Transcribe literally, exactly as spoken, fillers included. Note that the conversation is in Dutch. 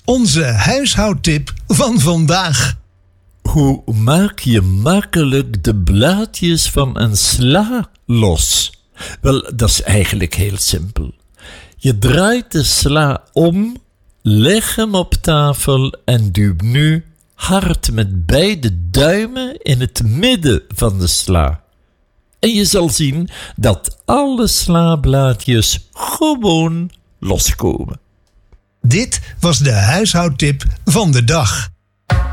Onze huishoudtip van vandaag. Hoe maak je makkelijk de blaadjes van een sla los? Wel, dat is eigenlijk heel simpel. Je draait de sla om, leg hem op tafel en duw nu hard met beide duimen in het midden van de sla. En je zal zien dat alle slablaadjes gewoon loskomen. Dit was de huishoudtip van de dag.